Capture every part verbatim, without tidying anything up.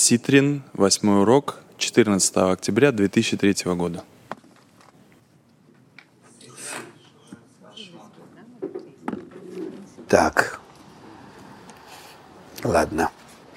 Ситрин, восьмой урок, четырнадцатого октября две тысячи третьего года. Так, ладно.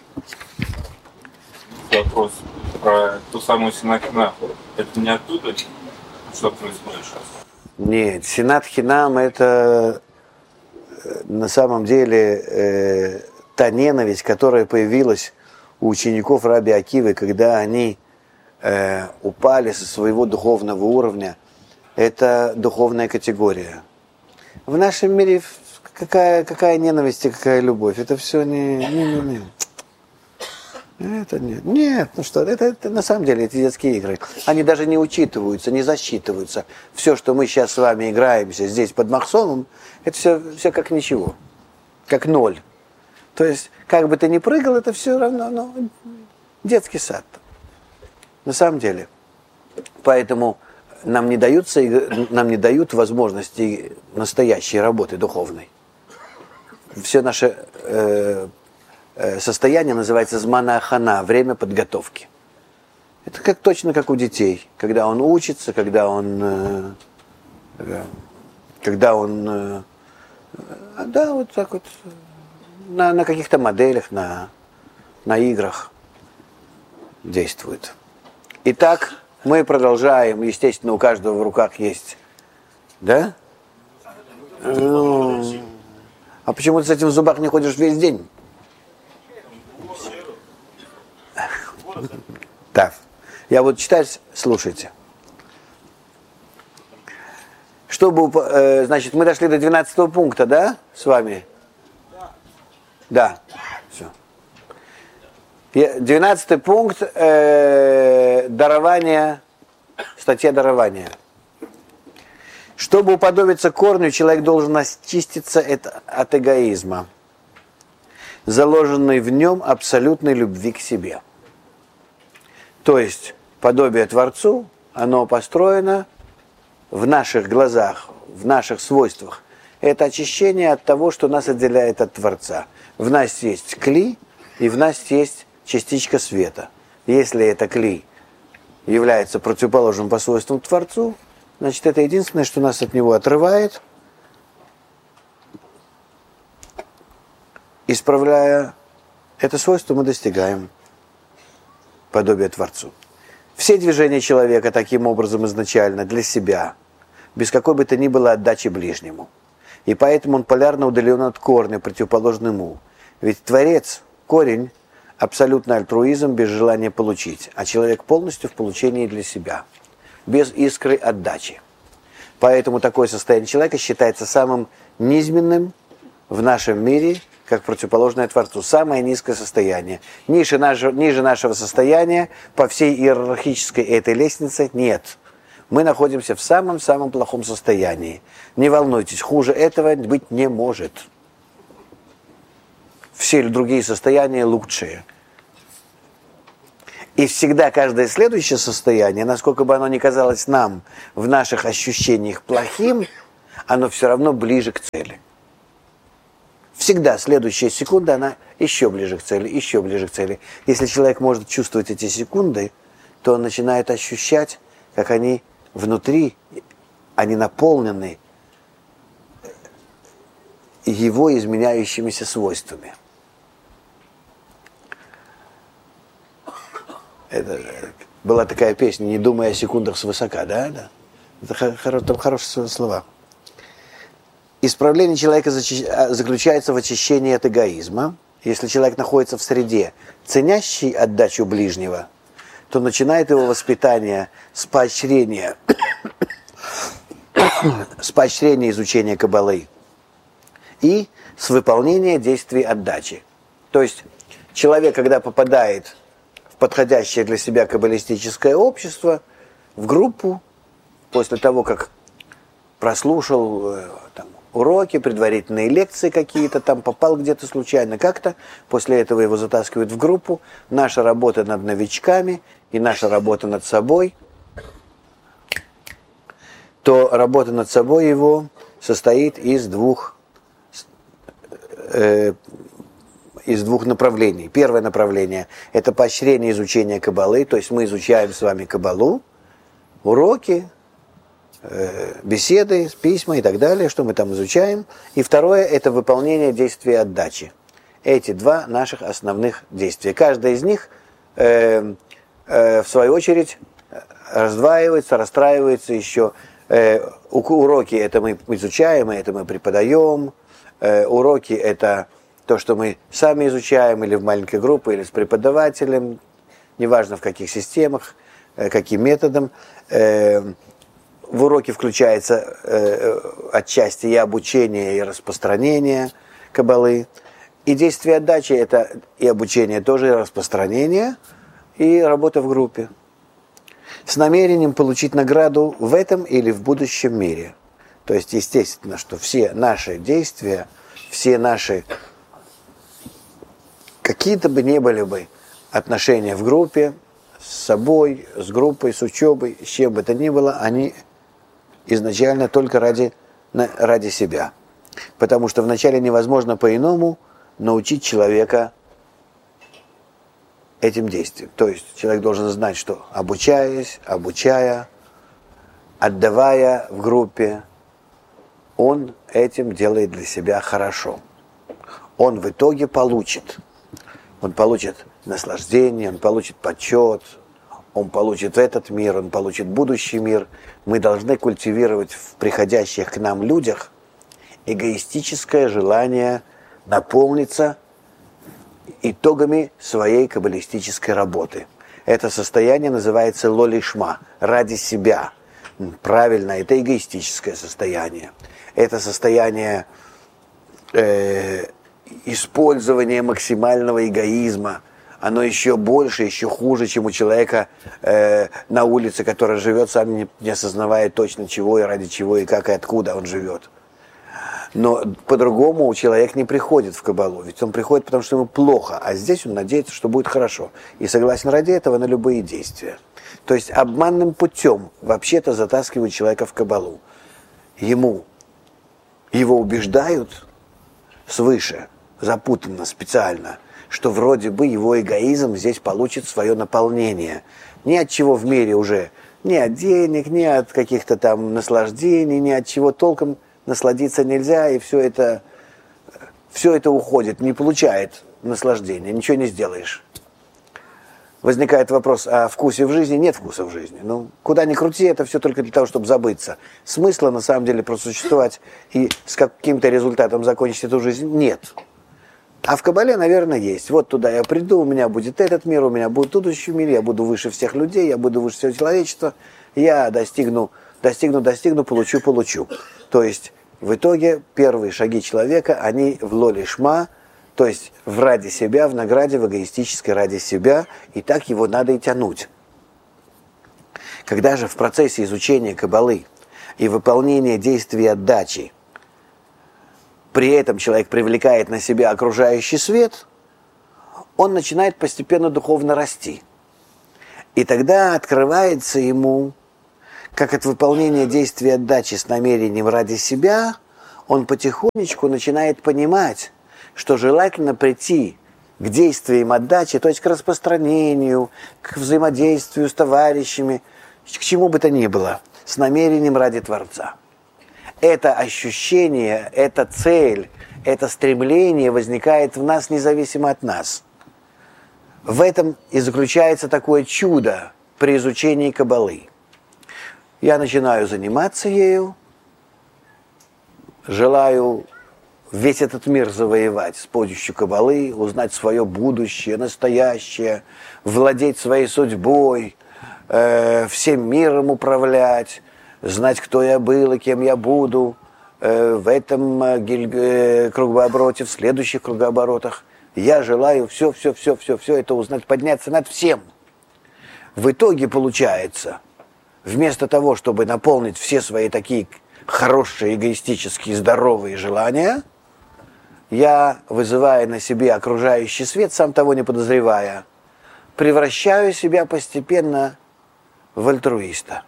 Вопрос про ту самую Синат Хинам. Это не оттуда? Что происходит сейчас? Нет, Синат Хинам — это на самом деле э, та ненависть, которая появилась у учеников Раби Акивы, когда они э, упали со своего духовного уровня. Это духовная категория. В нашем мире какая, какая ненависть и какая любовь? Это все не... не, не, не. Это нет. Нет, ну что, это, это на самом деле эти детские игры. Они даже не учитываются, не засчитываются. Все, что мы сейчас с вами играемся здесь под Махсомом, это все, все как ничего. Как ноль. То есть, как бы ты ни прыгал, это все равно ну, детский сад. На самом деле. Поэтому нам не даются, нам не дают возможности настоящей работы духовной. Все наше э, состояние называется змана ахана, время подготовки. Это как, точно как у детей, когда он учится, когда он, э, когда он, э, да, вот так вот, на, на каких-то моделях, на, на играх действует. Итак, мы продолжаем, естественно, у каждого в руках есть, да? Ну, а почему ты с этим в зубах не ходишь весь день? Так, я буду читать, слушайте. Чтобы, э, значит, мы дошли до двенадцатого пункта, да, с вами? Да. Все. Двенадцатый пункт, э, дарование, статья дарования. Чтобы уподобиться корню, человек должен очиститься от эгоизма, заложенной в нем абсолютной любви к себе. То есть подобие Творцу, оно построено в наших глазах, в наших свойствах. Это очищение от того, что нас отделяет от Творца. В нас есть кли, и в нас есть частичка света. Если это кли является противоположным по свойствам Творцу, значит, это единственное, что нас от него отрывает, исправляя это свойство, мы достигаем подобие Творцу. Все движения человека таким образом изначально для себя, без какой бы то ни было отдачи ближнему. И поэтому он полярно удален от корня, противоположный ему. Ведь Творец, корень, абсолютный альтруизм без желания получить, а человек полностью в получении для себя, без искры отдачи. Поэтому такое состояние человека считается самым низменным в нашем мире, как противоположное Творцу. Самое низкое состояние. Ниже, наше, ниже нашего состояния по всей иерархической этой лестнице нет. Мы находимся в самом-самом плохом состоянии. Не волнуйтесь, хуже этого быть не может. Все другие состояния лучшие. И всегда каждое следующее состояние, насколько бы оно ни казалось нам в наших ощущениях плохим, оно все равно ближе к цели. Всегда следующая секунда, она еще ближе к цели, еще ближе к цели. Если человек может чувствовать эти секунды, то он начинает ощущать, как они внутри, они наполнены его изменяющимися свойствами. Это была такая песня «Не думай о секундах свысока», да? да? Это хоро, там хорошие слова. Исправление человека заключается в очищении от эгоизма. Если человек находится в среде, ценящей отдачу ближнего, то начинает его воспитание с поощрения, с поощрения изучения Каббалы и с выполнения действий отдачи. То есть человек, когда попадает в подходящее для себя каббалистическое общество, в группу, после того, как прослушал там, уроки, предварительные лекции какие-то, там попал где-то случайно как-то, после этого его затаскивают в группу. Наша работа над новичками и наша работа над собой, то работа над собой его состоит из двух, э, из двух направлений. Первое направление – это поощрение изучения Каббалы, то есть мы изучаем с вами Каббалу, уроки, э, беседы, письма и так далее, что мы там изучаем. И второе – это выполнение действия отдачи. Эти два наших основных действия. Каждое из них, э, э, в свою очередь, раздваивается, расстраивается еще. Э, уроки – это мы изучаем, и это мы преподаем. Э, уроки – это то, что мы сами изучаем, или в маленькой группе, или с преподавателем, неважно в каких системах, э, каким методом. Э, в уроки включается э, отчасти и обучение, и распространение Каббалы. И действие отдачи – это и обучение тоже, и распространение, и работа в группе. С намерением получить награду в этом или в будущем мире. То есть, естественно, что все наши действия, все наши, какие-то бы ни были бы отношения в группе, с собой, с группой, с учебой, с чем бы то ни было, они изначально только ради, ради себя. Потому что вначале невозможно по-иному научить человека этим действиям. То есть человек должен знать, что обучаясь, обучая, отдавая в группе, он этим делает для себя хорошо. Он в итоге получит. Он получит наслаждение, он получит почет, он получит этот мир, он получит будущий мир. Мы должны культивировать в приходящих к нам людях эгоистическое желание наполниться итогами своей каббалистической работы. Это состояние называется лолишма, ради себя. Правильно, это эгоистическое состояние. Это состояние э, использования максимального эгоизма. Оно еще больше, еще хуже, чем у человека э, на улице, который живет, сам не, не осознавая точно чего и ради чего, и как, и откуда он живет. Но по-другому человек не приходит в Каббалу, ведь он приходит, потому что ему плохо, а здесь он надеется, что будет хорошо. И согласен ради этого на любые действия. То есть обманным путем вообще-то затаскивают человека в Каббалу. Ему, его убеждают свыше, запутанно, специально, что вроде бы его эгоизм здесь получит свое наполнение. Ни от чего в мире уже, ни от денег, ни от каких-то там наслаждений, ни от чего толком насладиться нельзя, и все это, все это уходит, не получает наслаждения, ничего не сделаешь. Возникает вопрос о вкусе в жизни. Нет вкуса в жизни. Ну, куда ни крути, это все только для того, чтобы забыться. Смысла, на самом деле, просуществовать и с каким-то результатом закончить эту жизнь нет. А в Каббале, наверное, есть. Вот туда я приду, у меня будет этот мир, у меня будет будущий мир, я буду выше всех людей, я буду выше всего человечества, я достигну, достигну, достигну, получу, получу. То есть, в итоге, первые шаги человека, они в лолишма, то есть в ради себя, в награде, в эгоистической ради себя, и так его надо и тянуть. Когда же в процессе изучения Каббалы и выполнения действий отдачи при этом человек привлекает на себя окружающий свет, он начинает постепенно духовно расти. И тогда открывается ему, как от выполнения действий отдачи с намерением ради себя, он потихонечку начинает понимать, что желательно прийти к действиям отдачи, то есть к распространению, к взаимодействию с товарищами, к чему бы то ни было, с намерением ради Творца. Это ощущение, эта цель, это стремление возникает в нас независимо от нас. В этом и заключается такое чудо при изучении Каббалы. Я начинаю заниматься ею, желаю весь этот мир завоевать с помощью Каббалы, узнать свое будущее, настоящее, владеть своей судьбой, э, всем миром управлять, знать, кто я был и кем я буду э, в этом э, гиль, кругообороте, в следующих кругооборотах. Я желаю все, все, все, все, все это узнать, подняться над всем. В итоге получается, вместо того, чтобы наполнить все свои такие хорошие, эгоистические, здоровые желания, я, вызывая на себе окружающий свет, сам того не подозревая, превращаю себя постепенно в альтруиста.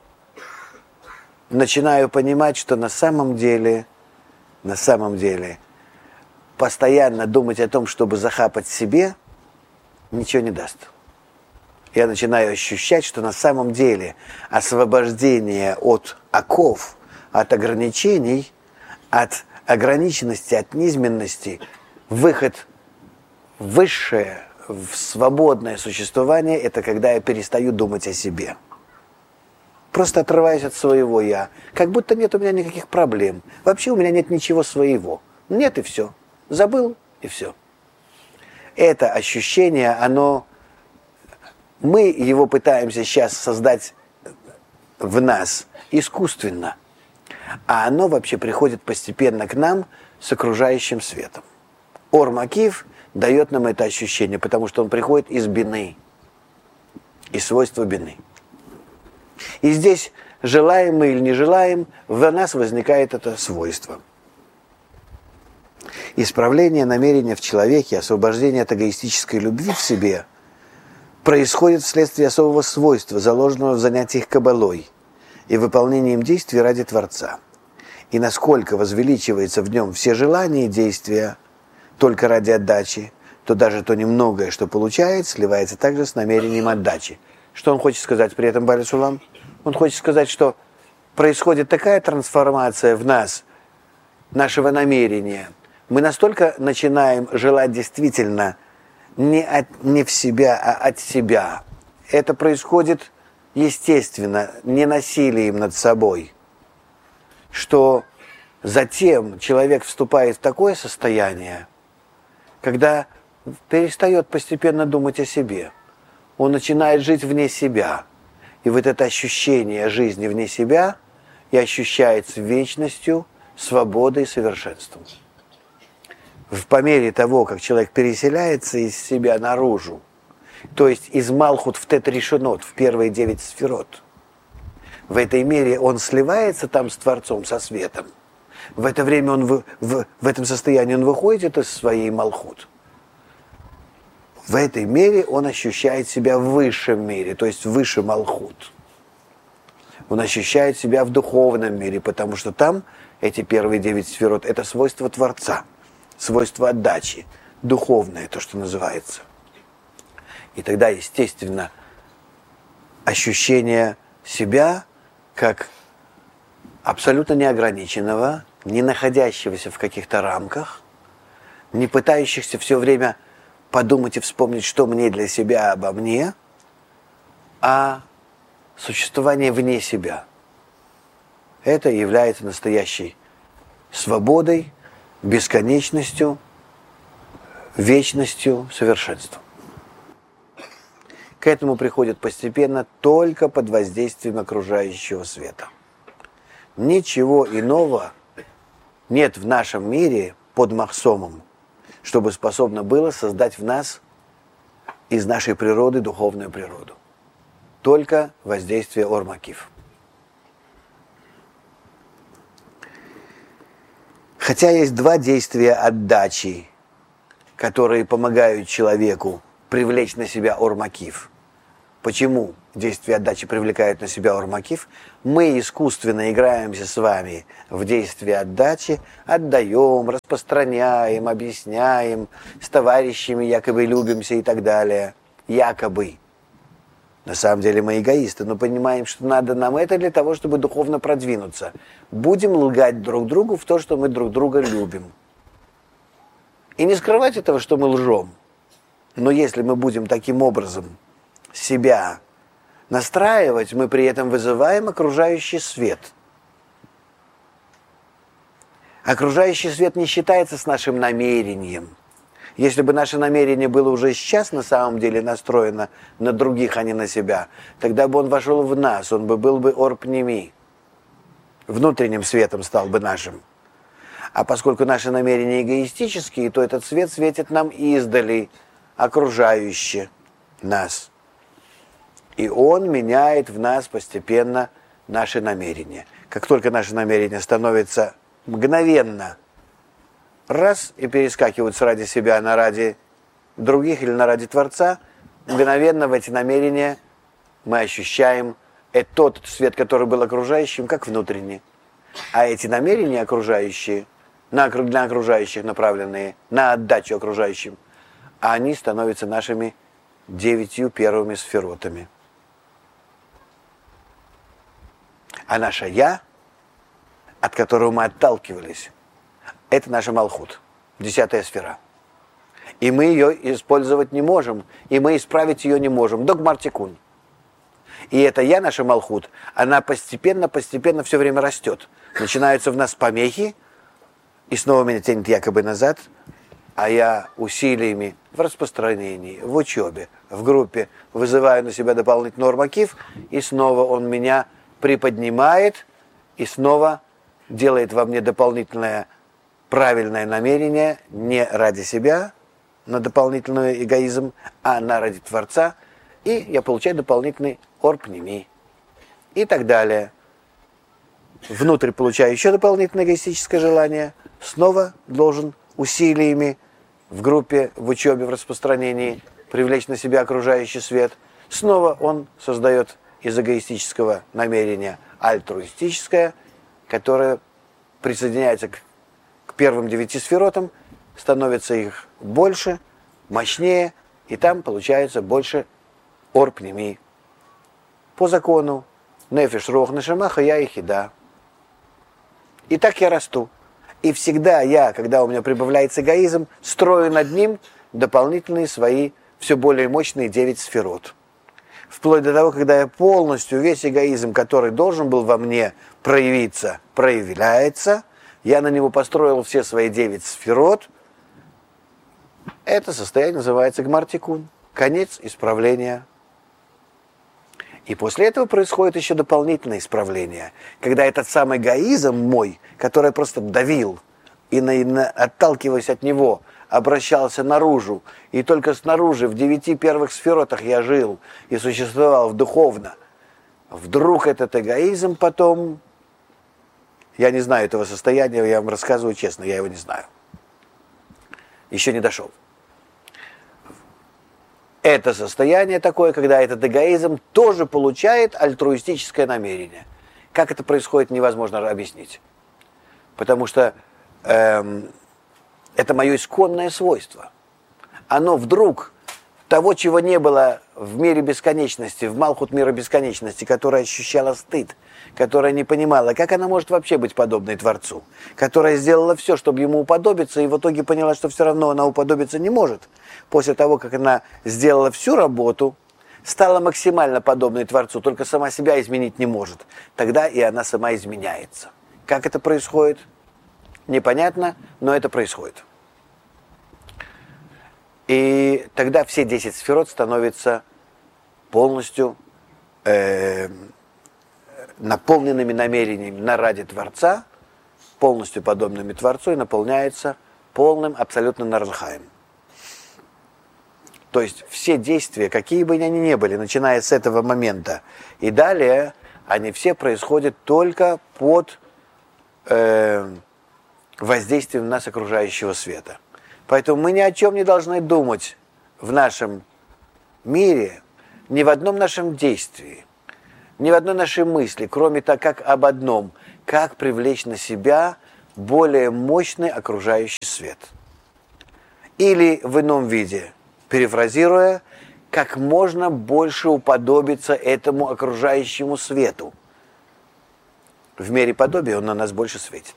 Начинаю понимать, что на самом деле, на самом деле, постоянно думать о том, чтобы захапать себе, ничего не даст. Я начинаю ощущать, что на самом деле освобождение от оков, от ограничений, от ограниченности, от низменности, выход в высшее, в свободное существование, это когда я перестаю думать о себе. Просто отрываюсь от своего «я». Как будто нет у меня никаких проблем. Вообще у меня нет ничего своего. Нет и все. Забыл и все. Это ощущение, оно... Мы его пытаемся сейчас создать в нас искусственно. А оно вообще приходит постепенно к нам с окружающим светом. Ор Макиф дает нам это ощущение, потому что он приходит из бины, из свойства бины. И здесь, желаем мы или не желаем, в нас возникает это свойство. Исправление намерения в человеке, освобождение от эгоистической любви в себе происходит вследствие особого свойства, заложенного в занятиях кабалой и выполнением действий ради Творца. И насколько возвеличивается в нем все желания и действия только ради отдачи, то даже то немногое, что получает, сливается также с намерением отдачи. Что он хочет сказать при этом, Бааль Сулам? Он хочет сказать, что происходит такая трансформация в нас, нашего намерения. Мы настолько начинаем желать действительно не, от, не в себя, а от себя. Это происходит естественно, не насилием над собой, что затем человек вступает в такое состояние, когда перестает постепенно думать о себе. Он начинает жить вне себя. И вот это ощущение жизни вне себя и ощущается вечностью, свободой и совершенством. По мере того, как человек переселяется из себя наружу, то есть из Малхут в Тет Ришонот, в первые девять сферот, в этой мере он сливается там с Творцом, со светом. В это время он в, в, в этом состоянии он выходит из своей Малхут. В этой мере он ощущает себя в высшем мире, то есть выше Малхут. Он ощущает себя в духовном мире, потому что там эти первые девять сферот – это свойство Творца, свойство отдачи, духовное, то, что называется. И тогда, естественно, ощущение себя как абсолютно неограниченного, не находящегося в каких-то рамках, не пытающихся все время подумать и вспомнить, что мне для себя обо мне, а существование вне себя. Это является настоящей свободой, бесконечностью, вечностью, совершенством. К этому приходит постепенно только под воздействием окружающего света. Ничего иного нет в нашем мире под махсомом, чтобы способно было создать в нас из нашей природы духовную природу. Только воздействие Ор Макиф. Хотя есть два действия отдачи, которые помогают человеку привлечь на себя Ор Макиф. Почему действие отдачи привлекает на себя Ор Макиф? Мы искусственно играемся с вами в действии отдачи, отдаем, распространяем, объясняем, с товарищами якобы любимся и так далее. Якобы. На самом деле мы эгоисты, но понимаем, что надо нам это для того, чтобы духовно продвинуться. Будем лгать друг другу в то, что мы друг друга любим. И не скрывать этого, что мы лжем. Но если мы будем таким образом себя настраивать, мы при этом вызываем окружающий свет. Окружающий свет не считается с нашим намерением. Если бы наше намерение было уже сейчас на самом деле настроено на других, а не на себя, тогда бы он вошел в нас, он бы был бы орпнеми, внутренним светом стал бы нашим. А поскольку наши намерения эгоистические, то этот свет светит нам издали, окружающе нас. И он меняет в нас постепенно наши намерения. Как только наши намерения становятся мгновенно раз и перескакивают ради себя на ради других или на ради Творца, мгновенно в эти намерения мы ощущаем тот свет, который был окружающим, как внутренний. А эти намерения окружающие на, на окружающих, направленные на отдачу окружающим, а они становятся нашими девятью первыми сферотами. А наше «я», от которого мы отталкивались, это наша Малхут, десятая сфера. И мы ее использовать не можем, и мы исправить ее не можем. Догмар-тикун. И это «я», наша Малхут, она постепенно-постепенно все время растет. Начинаются в нас помехи, и снова меня тянет якобы назад, а я усилиями в распространении, в учебе, в группе вызываю на себя дополнительный нормакив, и снова он меня приподнимает, и снова делает во мне дополнительное правильное намерение не ради себя, на дополнительный эгоизм, а на ради Творца, и я получаю дополнительный орпними и так далее. Внутрь получаю еще дополнительное эгоистическое желание, снова должен усилиями в группе, в учебе, в распространении привлечь на себя окружающий свет. Снова он создает из эгоистического намерения альтруистическое, которое присоединяется к, к первым девяти сферотам, становится их больше, мощнее, и там получается больше орпними. По закону нефеш рох нешама я и хида. И так я расту. И всегда я, когда у меня прибавляется эгоизм, строю над ним дополнительные свои, все более мощные девять сферот. Вплоть до того, когда я полностью весь эгоизм, который должен был во мне проявиться, проявляется, я на него построил все свои девять сферот. Это состояние называется гмар-тикун, конец исправления. И после этого происходит еще дополнительное исправление, когда этот самый эгоизм мой, который я просто давил и, на, и на, отталкиваясь от него, обращался наружу, и только снаружи, в девяти первых сферотах я жил и существовал духовно, вдруг этот эгоизм потом, я не знаю этого состояния, я вам рассказываю честно, я его не знаю, еще не дошел. Это состояние такое, когда этот эгоизм тоже получает альтруистическое намерение. Как это происходит, невозможно объяснить. Потому что эм, это мое исконное свойство. Оно вдруг того, чего не было в мире бесконечности, в Малхут мира бесконечности, которая ощущала стыд, которая не понимала, как она может вообще быть подобной Творцу, которая сделала все, чтобы ему уподобиться, и в итоге поняла, что все равно она уподобиться не может. После того, как она сделала всю работу, стала максимально подобной Творцу, только сама себя изменить не может. Тогда и она сама изменяется. Как это происходит? Непонятно, но это происходит. И тогда все десять сферот становятся полностью э, наполненными намерениями на ради Творца, полностью подобными Творцу, и наполняется полным абсолютно нарнхаем. То есть все действия, какие бы они ни были, начиная с этого момента и далее, они все происходят только под э, воздействием нас окружающего света. Поэтому мы ни о чем не должны думать в нашем мире, ни в одном нашем действии, ни в одной нашей мысли, кроме того, как об одном, как привлечь на себя более мощный окружающий свет. Или в ином виде, перефразируя, как можно больше уподобиться этому окружающему свету. В мере подобия он на нас больше светит.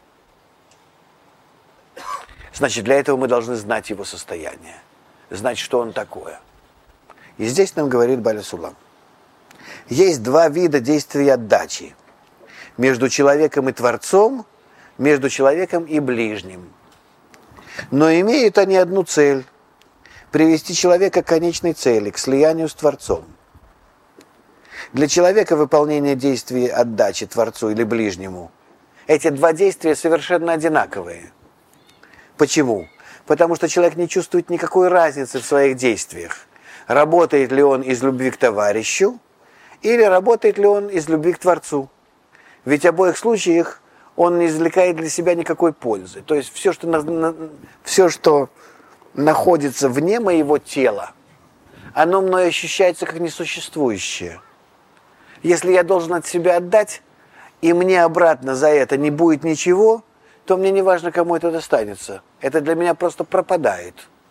Значит, для этого мы должны знать его состояние, знать, что он такое. И здесь нам говорит Бааль Сулам. Есть два вида действия отдачи. Между человеком и Творцом, между человеком и ближним. Но имеют они одну цель – привести человека к конечной цели, к слиянию с Творцом. Для человека выполнение действий отдачи Творцу или ближнему – эти два действия совершенно одинаковые. Почему? Потому что человек не чувствует никакой разницы в своих действиях. Работает ли он из любви к товарищу, или работает ли он из любви к Творцу. Ведь в обоих случаях он не извлекает для себя никакой пользы. То есть все, что, на, на, все, что находится вне моего тела, оно мной ощущается как несуществующее. Если я должен от себя отдать, и мне обратно за это не будет ничего, то мне не важно, кому это достанется. Это для меня просто пропадает.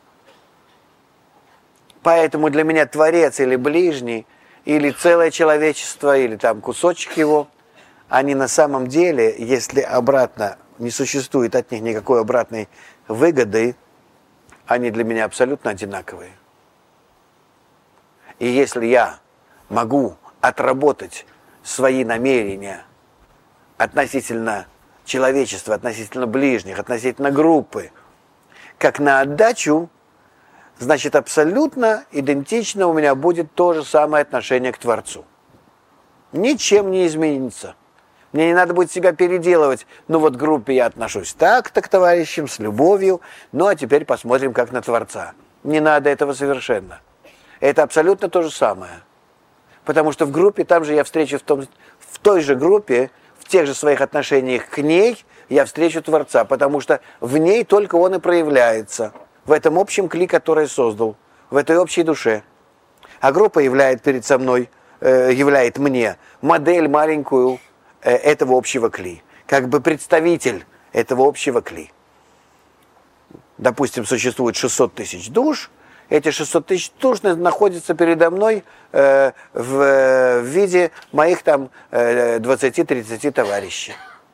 Поэтому для меня Творец или ближний, или целое человечество, или там кусочек его, они на самом деле, если обратно не существует от них никакой обратной выгоды, они для меня абсолютно одинаковые. И если я могу отработать свои намерения относительно человечества, относительно ближних, относительно группы, как на отдачу, значит, абсолютно идентично у меня будет то же самое отношение к Творцу. Ничем не изменится. Мне не надо будет себя переделывать. Ну вот к группе я отношусь так-то к товарищам, с любовью. Ну а теперь посмотрим, как на Творца. Не надо этого совершенно. Это абсолютно то же самое. Потому что в группе, там же я встречу в, том, в той же группе, в тех же своих отношениях к ней, я встречу Творца. Потому что в ней только он и проявляется. В этом общем кли, который я создал. В этой общей душе. А группа являет перед со мной, э, являет мне модель маленькую э, этого общего кли. Как бы представитель этого общего кли. Допустим, существует шестьсот тысяч душ. Эти шестьсот тысяч душ находятся передо мной э, в, в виде моих там э, двадцати-тридцати товарищей.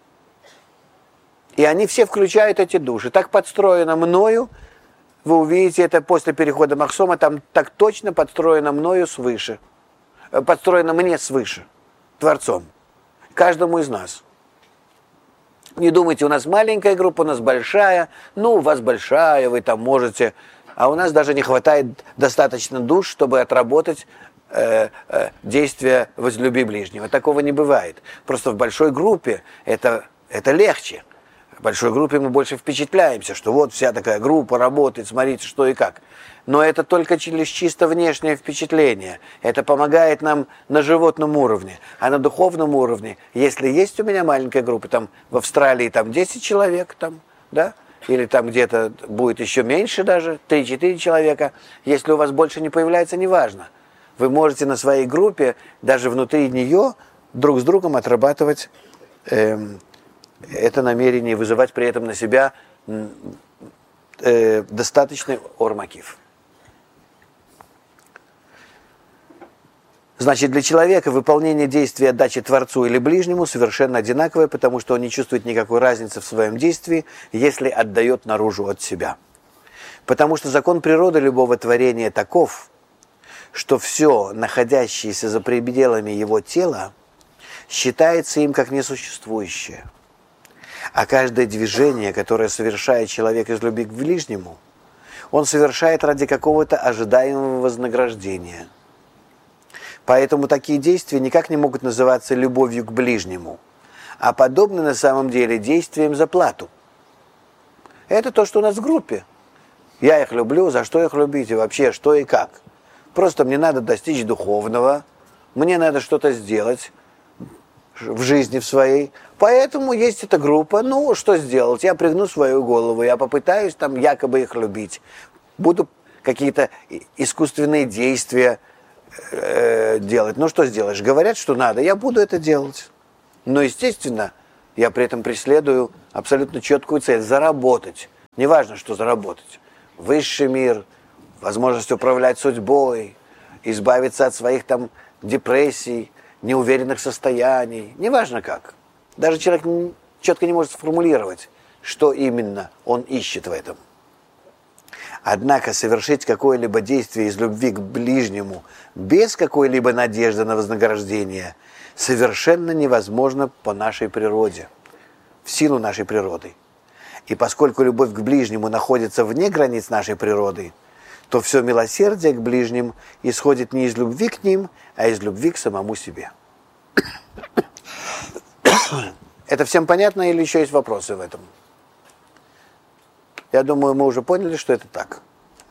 И они все включают эти души. Так подстроено мною. Вы увидите это после перехода Махсома, там так точно подстроено мною свыше. Подстроено мне свыше, Творцом. Каждому из нас. Не думайте, у нас маленькая группа, у нас большая. Ну, у вас большая, вы там можете. А у нас даже не хватает достаточно душ, чтобы отработать э, э, действия «возлюби ближнего». Такого не бывает. Просто в большой группе это, это легче. В большой группе мы больше впечатляемся, что вот вся такая группа работает, смотрите, что и как. Но это только лишь чисто внешнее впечатление. Это помогает нам на животном уровне. А на духовном уровне, если есть у меня маленькая группа, там в Австралии там десять человек, там, да, или там где-то будет еще меньше даже, три-четыре человека, если у вас больше не появляется, неважно. Вы можете на своей группе, даже внутри нее, друг с другом отрабатывать эм, это намерение, вызывать при этом на себя э, достаточный ор-макиф. Значит, для человека выполнение действия отдачи Творцу или ближнему совершенно одинаковое, потому что он не чувствует никакой разницы в своем действии, если отдает наружу от себя. Потому что закон природы любого творения таков, что все, находящееся за пределами его тела, считается им как несуществующее. А каждое движение, которое совершает человек из любви к ближнему, он совершает ради какого-то ожидаемого вознаграждения. Поэтому такие действия никак не могут называться любовью к ближнему, а подобны на самом деле действиям за плату. Это то, что у нас в группе. Я их люблю, за что их любить и вообще что и как. Просто мне надо достичь духовного, мне надо что-то сделать в жизни в своей. Поэтому есть эта группа. Ну, что сделать? Я пригну свою голову, я попытаюсь там якобы их любить. Буду какие-то искусственные действия э, делать. Ну, что сделаешь? Говорят, что надо, я буду это делать. Но, естественно, я при этом преследую абсолютно четкую цель – заработать. Неважно, что заработать. Высший мир, возможность управлять судьбой, избавиться от своих там депрессий, неуверенных состояний, неважно как. Даже человек четко не может сформулировать, что именно он ищет в этом. Однако совершить какое-либо действие из любви к ближнему без какой-либо надежды на вознаграждение совершенно невозможно по нашей природе, в силу нашей природы. И поскольку любовь к ближнему находится вне границ нашей природы, то все милосердие к ближним исходит не из любви к ним, а из любви к самому себе. Это всем понятно или еще есть вопросы в этом? Я думаю, мы уже поняли, что это так.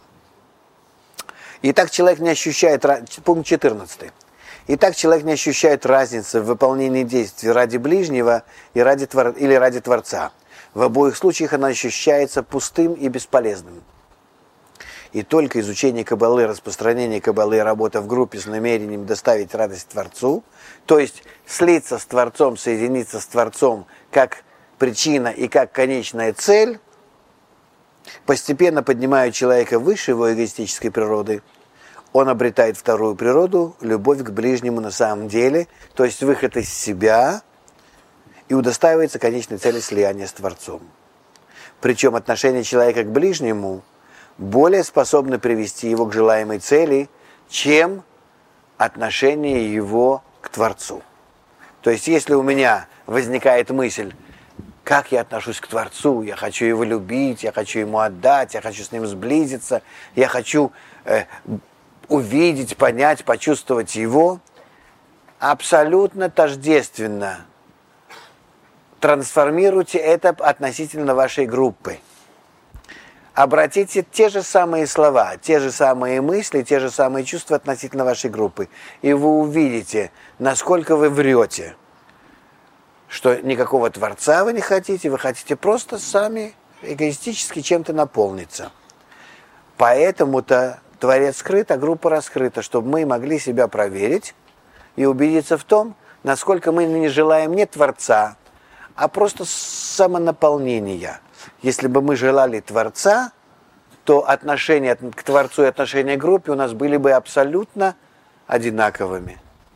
Итак, человек не ощущает, пункт четырнадцатый. Итак, человек не ощущает разницы в выполнении действий ради ближнего и ради твор... или ради Творца. В обоих случаях она ощущается пустым и бесполезным. И только изучение Каббалы, распространение Каббалы и работа в группе с намерением доставить радость Творцу, то есть слиться с Творцом, соединиться с Творцом, как причина и как конечная цель, постепенно поднимают человека выше его эгоистической природы, он обретает вторую природу, любовь к ближнему на самом деле, то есть выход из себя, и удостаивается конечной цели слияния с Творцом. Причем отношение человека к ближнему более способны привести его к желаемой цели, чем отношение его к Творцу. То есть если у меня возникает мысль, как я отношусь к Творцу, я хочу его любить, я хочу ему отдать, я хочу с ним сблизиться, я хочу э, увидеть, понять, почувствовать его, абсолютно тождественно трансформируйте это относительно вашей группы. Обратите те же самые слова, те же самые мысли, те же самые чувства относительно вашей группы, и вы увидите, насколько вы врете, что никакого Творца вы не хотите, вы хотите просто сами эгоистически чем-то наполниться. Поэтому-то Творец скрыт, а группа раскрыта, чтобы мы могли себя проверить и убедиться в том, насколько мы не желаем не Творца, а просто самонаполнения. Если бы мы желали Творца, то отношения к Творцу и отношения к группе у нас были бы абсолютно одинаковыми.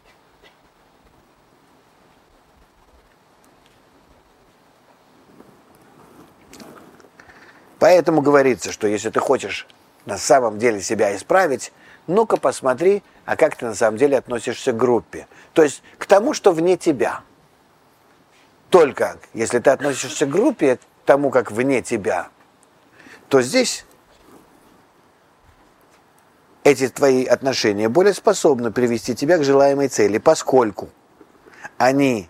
Поэтому говорится, что если ты хочешь на самом деле себя исправить, ну-ка посмотри, а как ты на самом деле относишься к группе. То есть к тому, что вне тебя. Только если ты относишься к группе, к тому, как вне тебя, то здесь эти твои отношения более способны привести тебя к желаемой цели, поскольку они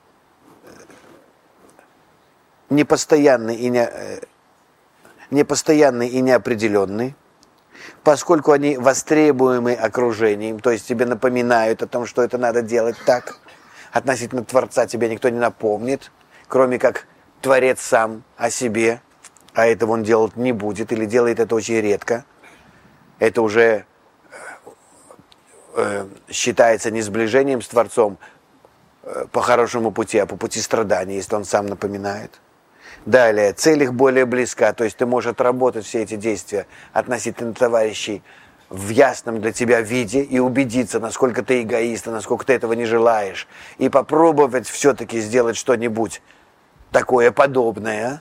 непостоянны и не, непостоянны и неопределенны, поскольку они востребуемы окружением, то есть тебе напоминают о том, что это надо делать так. Относительно Творца тебе никто не напомнит, кроме как Творец сам о себе, а этого он делать не будет или делает это очень редко. Это уже э, считается не сближением с Творцом э, по хорошему пути, а по пути страдания, если он сам напоминает. Далее, цель их более близка, то есть ты можешь отработать все эти действия относительно товарищей в ясном для тебя виде и убедиться, насколько ты эгоист, насколько ты этого не желаешь, и попробовать все-таки сделать что-нибудь такое подобное.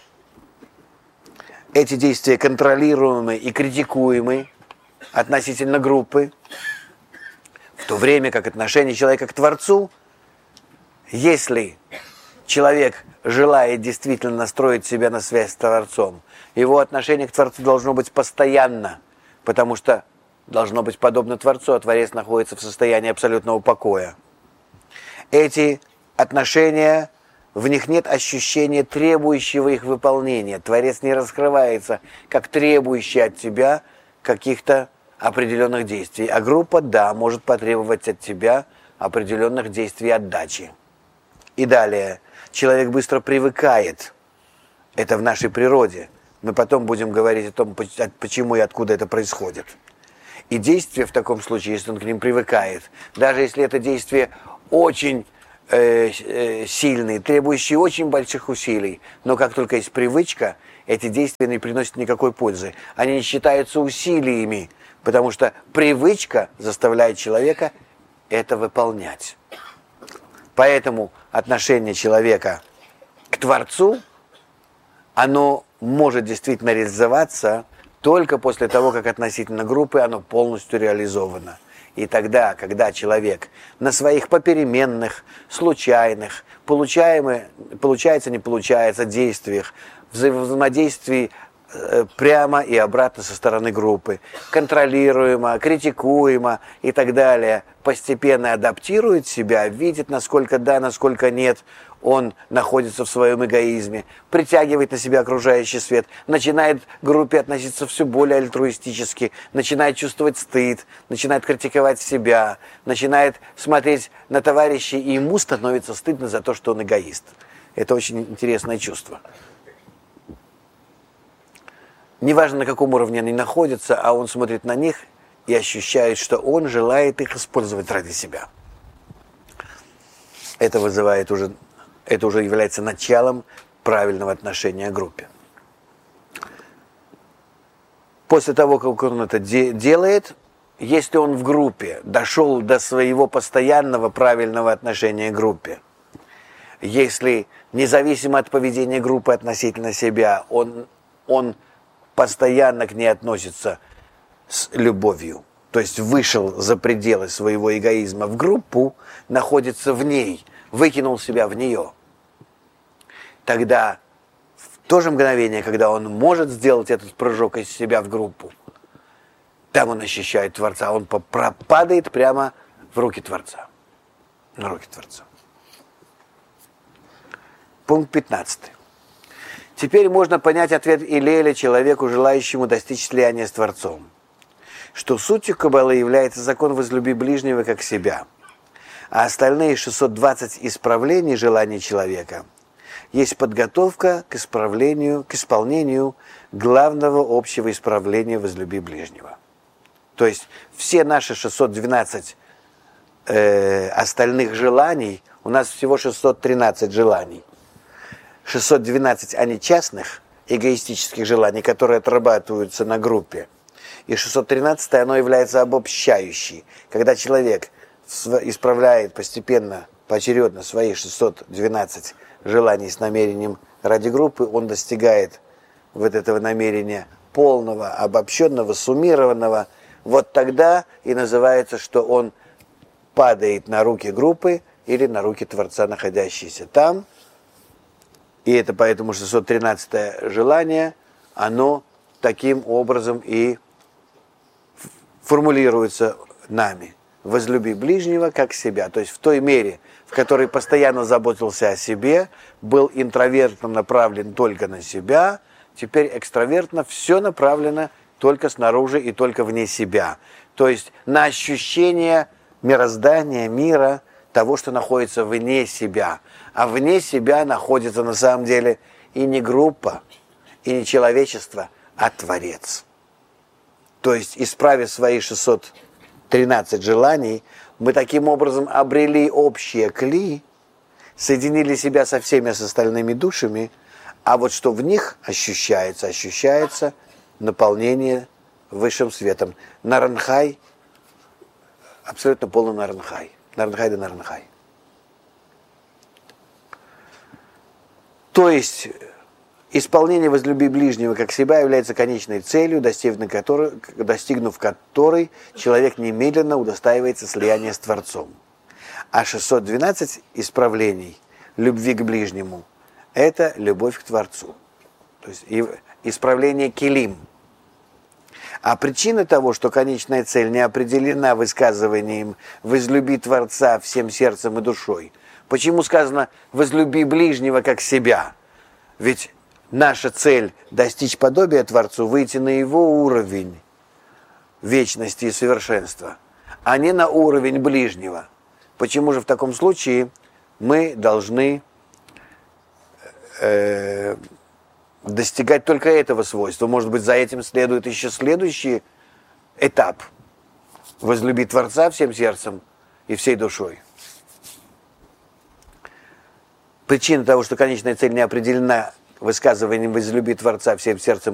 Эти действия контролируемы и критикуемы относительно группы, в то время как отношение человека к Творцу, если человек желает действительно настроить себя на связь с Творцом, его отношение к Творцу должно быть постоянно, потому что должно быть подобно Творцу, а Творец находится в состоянии абсолютного покоя. Эти отношения, в них нет ощущения требующего их выполнения. Творец не раскрывается как требующий от тебя каких-то определенных действий. А группа, да, может потребовать от тебя определенных действий отдачи. И далее. Человек быстро привыкает. Это в нашей природе. Мы потом будем говорить о том, почему и откуда это происходит. И действие в таком случае, если он к ним привыкает, даже если это действие очень э, э, сильные, требующие очень больших усилий, но как только есть привычка, эти действия не приносят никакой пользы. Они не считаются усилиями, потому что привычка заставляет человека это выполнять. Поэтому отношение человека к Творцу, оно может действительно реализоваться только после того, как относительно группы оно полностью реализовано. И тогда, когда человек на своих попеременных, случайных, получаемых, получается, не получается, действиях, взаимодействии э, прямо и обратно со стороны группы, контролируемо, критикуемо и так далее, постепенно адаптирует себя, видит, насколько да, насколько нет, он находится в своем эгоизме, притягивает на себя окружающий свет, начинает к группе относиться все более альтруистически, начинает чувствовать стыд, начинает критиковать себя, начинает смотреть на товарищей, и ему становится стыдно за то, что он эгоист. Это очень интересное чувство. Неважно, на каком уровне они находятся, а он смотрит на них и ощущает, что он желает их использовать ради себя. Это вызывает уже это уже является началом правильного отношения к группе. После того, как он это де- делает, если он в группе дошел до своего постоянного правильного отношения к группе, если независимо от поведения группы относительно себя, он, он постоянно к ней относится с любовью, то есть вышел за пределы своего эгоизма в группу, находится в ней, выкинул себя в нее, тогда в то же мгновение, когда он может сделать этот прыжок из себя в группу, там он ощущает Творца, он падает прямо в руки Творца. На руки Творца. Пункт пятнадцатый. Теперь можно понять ответ Илеля человеку, желающему достичь слияния с Творцом, что сутью Каббалы является закон «возлюби ближнего как себя», а остальные шестьсот двадцать исправлений желаний человека есть подготовка к исправлению, к исполнению главного общего исправления «возлюби ближнего». То есть все наши шестьсот двенадцать э, остальных желаний, у нас всего шестьсот тринадцать желаний. шестьсот двенадцать они частных, эгоистических желаний, которые отрабатываются на группе. И шестьсот тринадцать оно является обобщающей. Когда человек исправляет постепенно, поочередно свои шестьсот двенадцать желаний с намерением ради группы, он достигает вот этого намерения полного, обобщенного, суммированного. Вот тогда и называется, что он падает на руки группы или на руки Творца, находящиеся там. И это поэтому шестьсот тринадцатое желание, оно таким образом и формулируется нами. Возлюби ближнего как себя. То есть в той мере, в которой постоянно заботился о себе, был интровертно направлен только на себя, теперь экстравертно все направлено только снаружи и только вне себя. То есть на ощущение мироздания, мира, того, что находится вне себя. А вне себя находится на самом деле и не группа, и не человечество, а Творец. То есть, исправив свои шестьсот тринадцать желаний, мы таким образом обрели общее кли, соединили себя со всеми с остальными душами, а вот что в них ощущается, ощущается наполнение высшим светом. Наранхай, абсолютно полный Наранхай. Наранхай да Наранхай. То есть исполнение «возлюби ближнего как себя» является конечной целью, достигнув которой, достигнув которой человек немедленно удостаивается слияния с Творцом. А шестьсот двенадцать исправлений любви к ближнему – это любовь к Творцу. То есть исправление келим. А причина того, что конечная цель не определена высказыванием «возлюби Творца всем сердцем и душой». Почему сказано «возлюби ближнего как себя»? Ведь наша цель – достичь подобия Творцу, выйти на его уровень вечности и совершенства, а не на уровень ближнего. Почему же в таком случае мы должны э, достигать только этого свойства? Может быть, за этим следует еще следующий этап – возлюби Творца всем сердцем и всей душой. Причина того, что конечная цель не определена высказыванием «возлюби Творца всем сердцем